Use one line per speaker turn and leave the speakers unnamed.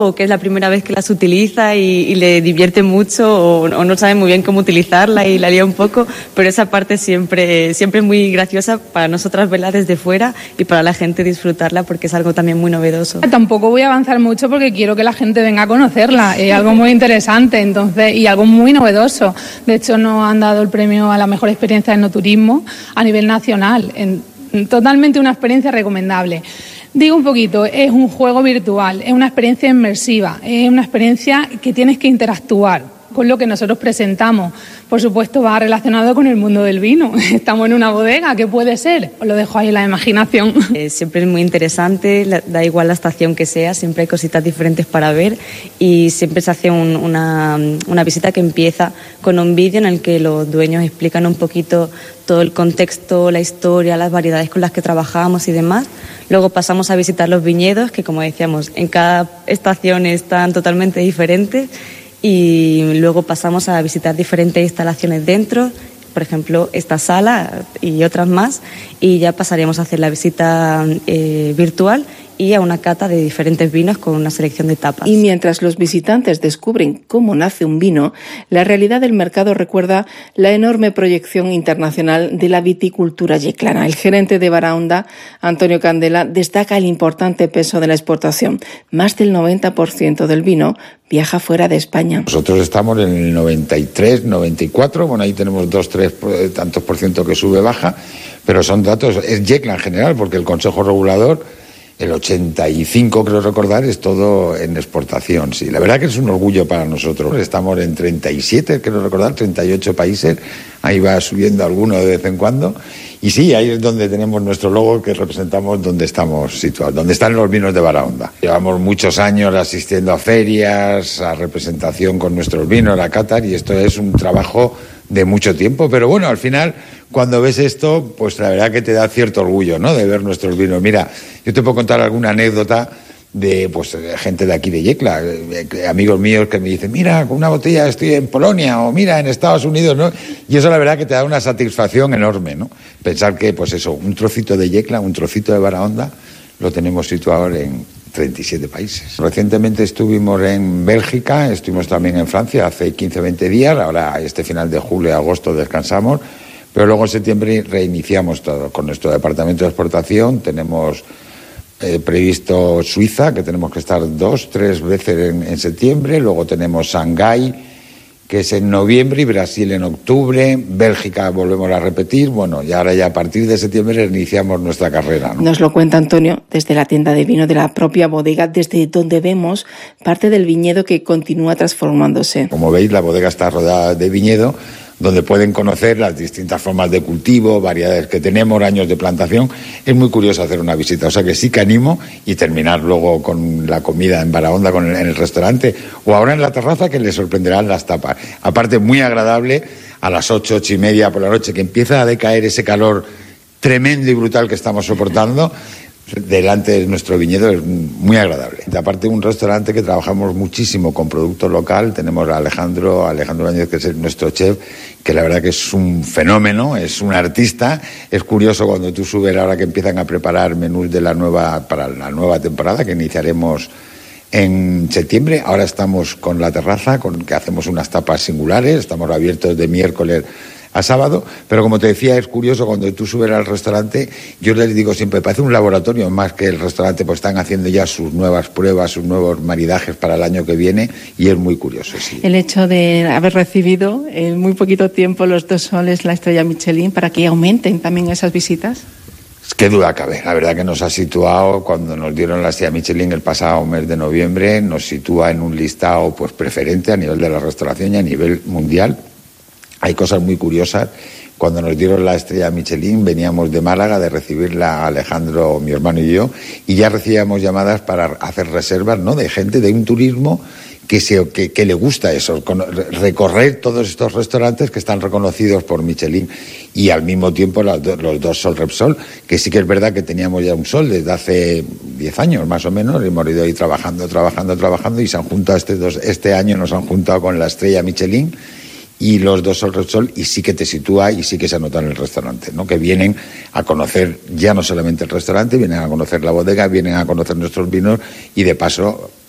o que es la primera vez que las utiliza y le divierte mucho o no sabe muy bien cómo utilizarla y la lía un poco, pero esa parte siempre es muy graciosa para nosotras verla desde fuera y para la gente disfrutarla porque es algo también muy novedoso.
Tampoco voy a avanzar mucho porque quiero que la gente venga a conocerla, es algo muy interesante y algo muy novedoso. De hecho, nos han dado el premio a la mejor experiencia de enoturismo a nivel nacional, totalmente una experiencia recomendable. Digo un poquito, es un juego virtual, es una experiencia inmersiva, es una experiencia que tienes que interactuar con lo que nosotros presentamos. Por supuesto, va relacionado con el mundo del vino. Estamos en una bodega, ¿qué puede ser? Os lo dejo ahí en la imaginación.
Siempre es muy interesante, da igual la estación que sea, siempre hay cositas diferentes para ver y siempre se hace una visita que empieza con un vídeo en el que los dueños explican un poquito todo el contexto, la historia, las variedades con las que trabajamos y demás. Luego pasamos a visitar los viñedos, que como decíamos, en cada estación están totalmente diferentes. Y luego pasamos a visitar diferentes instalaciones dentro, por ejemplo, esta sala y otras más, y ya pasaremos a hacer la visita virtual y a una cata de diferentes vinos con una selección de tapas.
Y mientras los visitantes descubren cómo nace un vino, la realidad del mercado recuerda la enorme proyección internacional de la viticultura yeclana. El gerente de Barahonda, Antonio Candela, destaca el importante peso de la exportación. Más del 90% del vino viaja fuera de España.
Nosotros estamos en el 93, 94, bueno, ahí tenemos 2-3 tantos por ciento que sube, baja, pero son datos, es Yecla en general, porque el Consejo Regulador, el 85, creo recordar, es todo en exportación. Sí, la verdad que es un orgullo para nosotros. Estamos en 37, creo recordar, 38 países. Ahí va subiendo alguno de vez en cuando. Y sí, ahí es donde tenemos nuestro logo que representamos donde estamos situados, donde están los vinos de Barahonda. Llevamos muchos años asistiendo a ferias, a representación con nuestros vinos, a catar, y esto es un trabajo de mucho tiempo, pero bueno, al final, cuando ves esto, pues la verdad que te da cierto orgullo, ¿no?, de ver nuestros vinos. Mira, yo te puedo contar alguna anécdota de gente de aquí de Yecla, amigos míos que me dicen, mira, con una botella estoy en Polonia, o mira, en Estados Unidos, ¿no? Y eso la verdad que te da una satisfacción enorme, ¿no? Pensar que, pues eso, un trocito de Yecla, un trocito de Barahonda, lo tenemos situado en 37 países. Recientemente estuvimos en Bélgica, estuvimos también en Francia hace 15-20 días, ahora este final de julio y agosto descansamos, pero luego en septiembre reiniciamos todo con nuestro departamento de exportación. Tenemos previsto Suiza, que tenemos que estar 2-3 veces en septiembre, luego tenemos Shanghái, que es en noviembre, y Brasil en octubre, Bélgica volvemos a repetir, bueno, y ahora ya a partir de septiembre iniciamos nuestra carrera, ¿no?
Nos lo cuenta Antonio desde la tienda de vino de la propia bodega, desde donde vemos parte del viñedo que continúa transformándose.
Como veis, la bodega está rodeada de viñedo, donde pueden conocer las distintas formas de cultivo, variedades que tenemos, años de plantación. Es muy curioso hacer una visita, o sea que sí que animo, y terminar luego con la comida en Barahonda, en el restaurante, o ahora en la terraza, que les sorprenderán las tapas. Aparte, muy agradable, a las 8:30 por la noche, que empieza a decaer ese calor tremendo y brutal que estamos soportando, delante de nuestro viñedo es muy agradable. Aparte, un restaurante que trabajamos muchísimo con producto local, tenemos a Alejandro Áñez, que es nuestro chef, que la verdad que es un fenómeno, es un artista. Es curioso cuando tú subes, ahora que empiezan a preparar menús para la nueva temporada, que iniciaremos en septiembre. Ahora estamos con la terraza, que hacemos unas tapas singulares, estamos abiertos de miércoles a sábado, pero como te decía, es curioso cuando tú subes al restaurante, yo les digo siempre, parece un laboratorio más que el restaurante, pues están haciendo ya sus nuevas pruebas, sus nuevos maridajes para el año que viene, y es muy curioso, sí.
El hecho de haber recibido en muy poquito tiempo los 2 soles, la estrella Michelin, para que aumenten también esas visitas.
Qué duda cabe, la verdad que nos ha situado, cuando nos dieron la estrella Michelin el pasado mes de noviembre, nos sitúa en un listado pues preferente a nivel de la restauración y a nivel mundial. Hay cosas muy curiosas. Cuando nos dieron la estrella Michelin, veníamos de Málaga de recibirla Alejandro, mi hermano y yo, y ya recibíamos llamadas para hacer reservas, ¿no?, de gente de un turismo que le gusta eso, recorrer todos estos restaurantes que están reconocidos por Michelin, y al mismo tiempo los 2 Sol Repsol, que sí que es verdad que teníamos ya un Sol desde hace 10 años más o menos, hemos ido ahí trabajando, y se han juntado este año nos han juntado con la estrella Michelin y los 2 Sol Repsol, y sí que te sitúa y sí que se anota en el restaurante, ¿no?, que vienen a conocer ya no solamente el restaurante, vienen a conocer la bodega, vienen a conocer nuestros vinos, y de paso